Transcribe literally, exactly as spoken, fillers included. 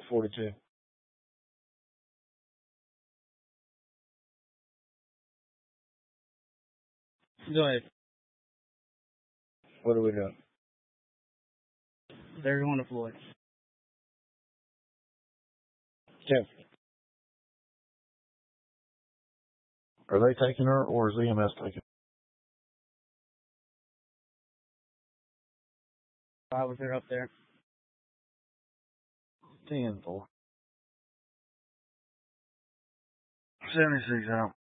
forty-two. Go ahead. What are we doing? They're going to Floyd. ten. Are they taking her, or is E M S taking her? Why was there up there? ten, four. seventy-six out.